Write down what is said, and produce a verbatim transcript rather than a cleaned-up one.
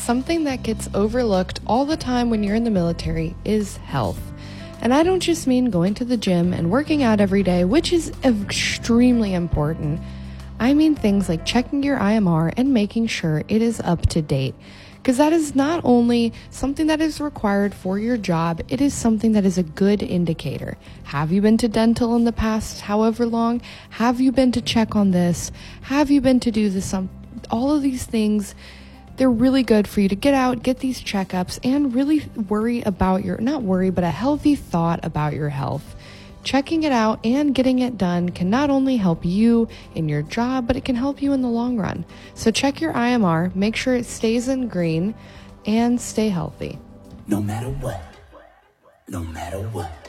something that gets overlooked all the time when you're in the military is health. And I don't just mean going to the gym and working out every day, which is extremely important. I mean things like checking your I M R and making sure it is up to date. Because that is not only something that is required for your job, it is something that is a good indicator. Have you been to dental in the past however long? Have you been to check on this? Have you been to do this? Some, all of these things, they're really good for you to get out, get these checkups, and really worry about your, not worry, but a healthy thought about your health. Checking it out and getting it done can not only help you in your job, but it can help you in the long run. So check your I M R, make sure it stays in green, and stay healthy. No matter what, no matter what.